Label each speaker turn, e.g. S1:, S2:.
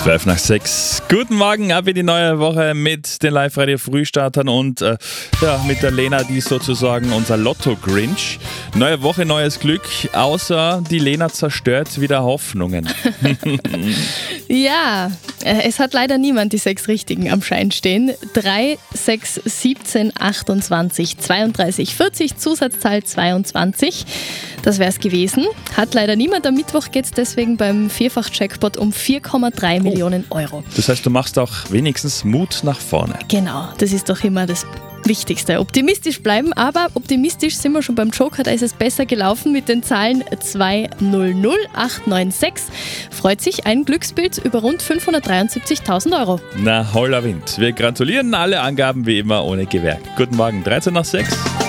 S1: 12 nach 6. Guten Morgen, ab in die neue Woche mit den Live-Radio-Frühstartern und mit der Lena, die ist sozusagen unser Lotto-Grinch. Neue Woche, neues Glück, außer die Lena zerstört wieder Hoffnungen.
S2: Ja, es hat leider niemand die 6 Richtigen am Schein stehen. 3, 6, 17, 28, 32, 40, Zusatzzahl 22. Das wäre es gewesen. Hat leider niemand. Am Mittwoch geht es deswegen beim Vierfach-Jackpot um 4,3 Millionen Euro.
S1: Das heißt, du machst auch wenigstens Mut nach vorne.
S2: Genau, das ist doch immer das Wichtigste. Optimistisch bleiben, aber optimistisch sind wir schon beim Joker. Da ist es besser gelaufen mit den Zahlen 200896. Freut sich ein Glücksbild über rund 573.000 Euro.
S1: Na, holler Wind. Wir gratulieren, alle Angaben wie immer ohne Gewähr. Guten Morgen, 13 nach 6.